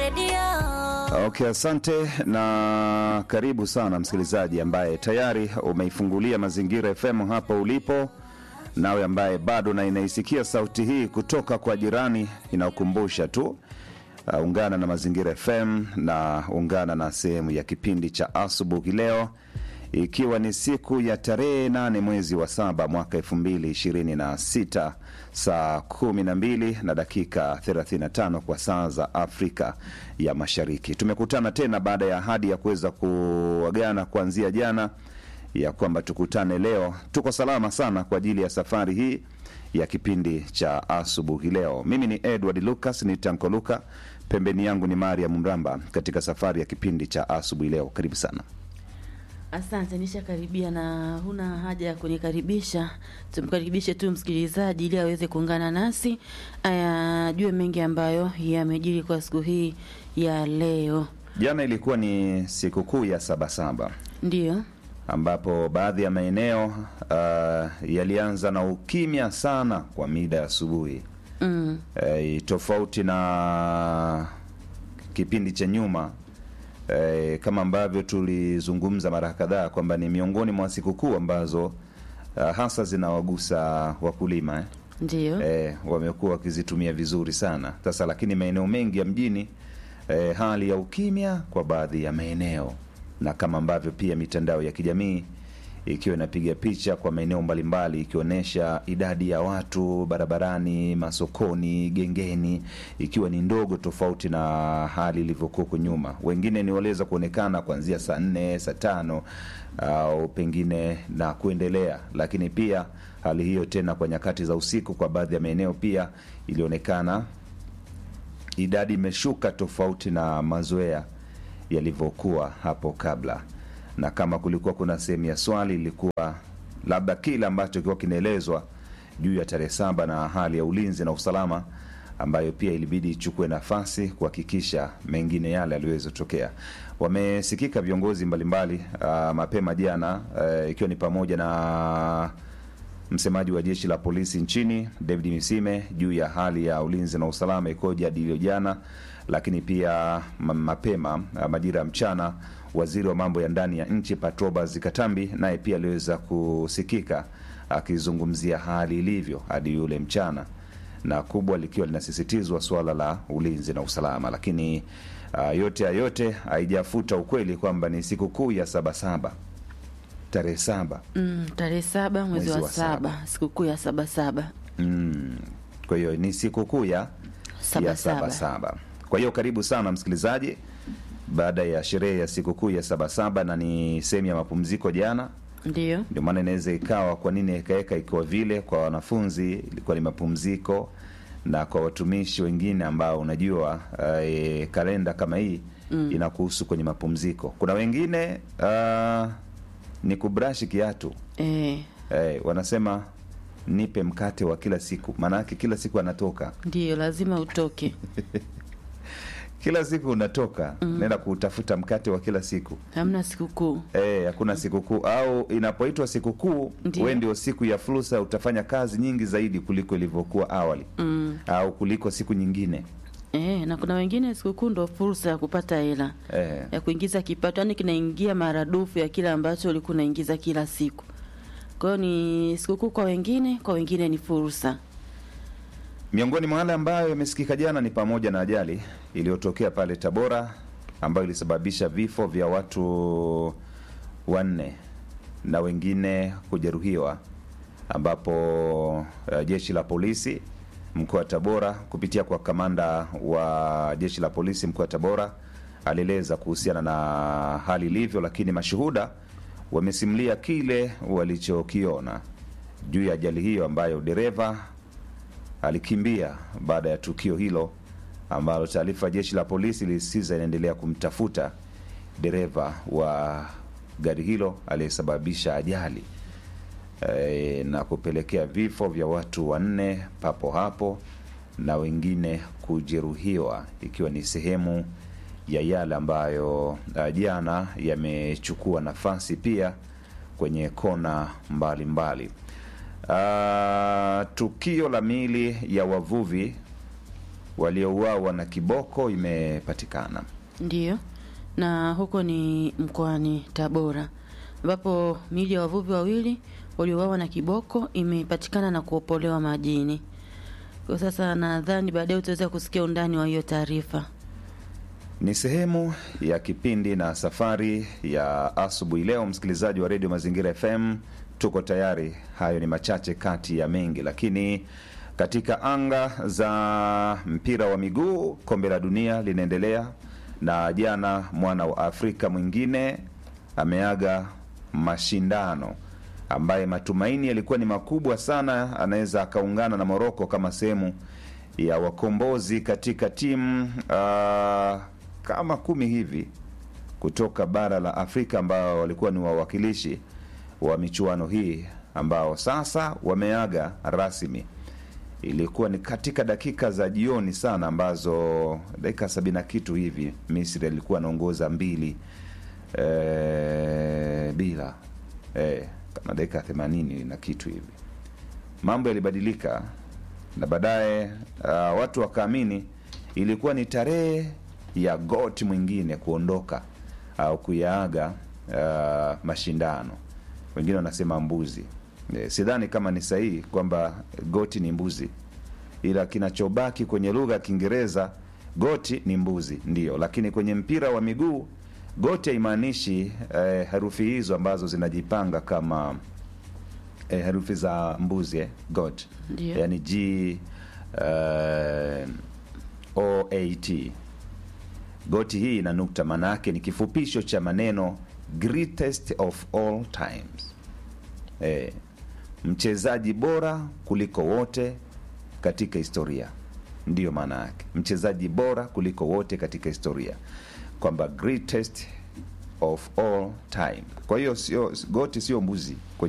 Okay, asante na karibu sana msikilizaji ambaye tayari umeifungulia Mazingira FM hapo ulipo. Nawe ambaye bado na inaisikia sauti hii kutoka kwa jirani, inakukumbusha tu ungana na Mazingira FM na ungana na sehemu ya kipindi cha asubuhi leo, ikiwa ni siku ya tarehe 8 mwezi wa 7 mwaka 2026, saa 12 na dakika 35 kwa saa za Afrika ya Mashariki. Tumekutana tena baada ya ahadi ya kuweza kuagana kuanzia jana ya kwamba tukutane leo. Tuko salama sana kwa ajili ya safari hii ya kipindi cha asubuhi leo. Mimi ni Edward Lucas, ni Tanko Luka, pembeni yangu ni Mariam Mramba katika safari ya kipindi cha asubuhi leo. Karibu sana. Asante, nishakaribia na huna haja ya kunikaribisha. Tumkaribishe tu msikilizaji ili aweze kuungana nasi ayajue mengi ambayo yamejiri kwa siku hii ya leo. Jana ilikuwa ni sikukuu ya Sabasaba. Ndiyo, ambapo baadhi ya maeneo yalianza na ukimya sana kwa mida ya asubuhi. Tofauti na kipindi cha nyuma, kama ambavyo tulizungumza mara kadhaa kwamba ni miongoni mwa sikukuu ambazo hasa zinawagusa wakulima. ndiyo. Wamekuwa wakizitumia vizuri sana. Sasa lakini maeneo mengi ya mjini, hali ya ukimya kwa baadhi ya maeneo, na kama ambavyo pia mitandao ya kijamii ikiwa inapiga picha kwa maeneo mbalimbali ikionyesha idadi ya watu barabarani, masokoni, gengeni ikiwa ni ndogo tofauti na hali ilivyokuwa nyuma. Wengine ni waliweza kuonekana kuanzia saa 4, saa 5 au pengine na kuendelea, lakini pia hali hiyo tena kwa nyakati za usiku kwa baadhi ya maeneo pia ilionekana idadi imeshuka tofauti na mazoea yalivyokuwa hapo kabla. Na kama kulikuwa kuna sehemu ya swali, ilikuwa labda kile ambacho kilikuwa kinaelezwa juu ya tarehe 7 na hali ya ulinzi na usalama ambayo pia ilibidi ichukue nafasi kuhakikisha mengine yale yaliweza kutokea. Wamesikika viongozi mbalimbali mapema jana, ikiwa ni pamoja na msemaji wa jeshi la polisi nchini David Misime juu ya hali ya ulinzi na usalama ikoje hadi jana. Lakini pia mapema majira ya mchana, waziri wa mambo ya ndani ya nchi Patrobas Katambi naye pia aliweza kusikika akizungumzia hali ilivyo hadi yule mchana, na kubwa likiwa linasisitizwa swala la ulinzi na usalama. Lakini yote haijafuta ukweli kwamba ni sikukuu ya Sabasaba, tarehe 7. Tarehe 7 mwezi wa 7, sikukuu ya Sabasaba. Kwa hiyo ni sikukuu ya Sabasaba. Kwa hiyo karibu sana msikilizaji baada ya sherehe ya sikukuu ya Sabasaba, na ni sehemu ya mapumziko jana. Ndiyo. Ndio maana inaweza ikawa kwa nini ikaeka ikiwa vile kwa wanafunzi ilikuwa ni mapumziko, na kwa watumishi wengine ambao unajua kalenda kama hii inakuhusu kwenye mapumziko. Kuna wengine ni kubrashi kiatu. Wanasema nipe mkate wa kila siku, maana yake kila siku anatoka. Ndiyo, lazima utoke. Kila siku unatoka, nenda kutafuta mkate wa kila siku. Hamna sikukuu. Hakuna sikukuu, au inapoitwa sikukuu wewe ndio siku ya fursa, utafanya kazi nyingi zaidi kuliko ilivyokuwa awali. Au kuliko siku nyingine. Na kuna wengine sikukuu ndo fursa ya kupata hela. Ya kuingiza kipato, yani kinaingia maradufu ya kila ambacho ulikuwa unaingiza kila siku. Kwa hiyo ni sikukuu kwa wengine ni fursa. Miongoni mwa wale ambayo yamesikika jana ni pamoja na ajali iliyotokea pale Tabora ambayo ilisababisha vifo vya watu 4 na wengine kujeruhiwa, ambapo jeshi la polisi mkoa wa Tabora kupitia kwa kamanda wa jeshi la polisi mkoa wa Tabora alieleza kuhusiana na hali ilivyo, lakini mashuhuda wamesimulia kile walichokiona juu ya ajali hiyo ambayo dereva alikimbia baada ya tukio hilo, ambalo taarifa jeshi la polisi lisisitiza inaendelea kumtafuta dereva wa gari hilo aliyesababisha ajali na kupelekea vifo vya watu 4 papo hapo na wengine kujeruhiwa, ikiwa ni sehemu ya yale ambayo jana yamechukua nafasi pia kwenye kona mbalimbali mbali. Tukio la miili ya wavuvi waliouawa na kiboko imepatikana. Ndiyo. Na huko ni mkoani Tabora, ambapo miili ya wavuvi wawili waliouawa na kiboko imepatikana na kuopolewa majini. Kwa sasa nadhani baadaye utaweza kusikia undani wa hiyo taarifa. Ni sehemu ya kipindi na safari ya asubuhi leo, msikilizaji wa Radio Mazingira FM. Tuko tayari. Hayo ni machache kati ya mengi, lakini katika anga za mpira wa miguu, kombe la dunia linaendelea, na jana mwana wa Afrika mwingine ameaga mashindano, ambaye matumaini yalikuwa ni makubwa sana anaweza akaungana na Morocco kama sehemu ya wakombozi katika timu kama 10 hivi kutoka bara la Afrika ambao walikuwa ni wawakilishi wa michuano hii, ambao sasa wameaga rasmi. Ilikuwa ni katika dakika za jioni sana, ambazo dakika 70 kitu hivi Misri ilikuwa inaongoza 2 bila kama dakika 80 na kitu hivi. Mambo yalibadilika, na baadaye watu wakaamini ilikuwa ni tarehe ya GOAT mwingine kuondoka au kuyaaga mashindano. Wengine wanasema mbuzi. Sidhani kama ni sahihi kwamba GOAT ni mbuzi, ila kinachobaki kwenye lugha ya Kiingereza GOAT ni mbuzi, ndio. Lakini kwenye mpira wa miguu GOAT haimaanishi herufi hizo ambazo zinajipanga kama herufi za mbuzi, GOAT. Yani G O A T. GOAT hii ina nukta, maana yake ni kifupisho cha maneno greatest of all times. Mchezaji bora kuliko wote katika historia, ndiyo maana yake. Mchezaji bora kuliko wote katika historia, kwamba greatest of all time. Kwa hiyo sio GOAT, sio mbuzi kwenye